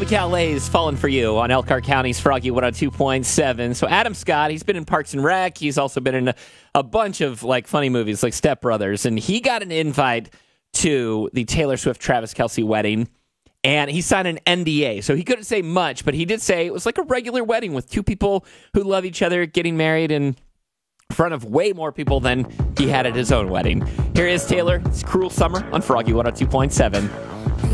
Colby Calais falling for you on Elkhart County's Froggy 102.7. So Adam Scott, he's been in Parks and Rec. He's also been in a bunch of like funny movies like Step Brothers. And he got an invite to the Taylor Swift-Travis Kelce wedding. And he signed an NDA. So he couldn't say much, but he did say it was like a regular wedding with two people who love each other getting married in front of way more people than he had at his own wedding. Here is Taylor. It's Cruel Summer on Froggy 102.7.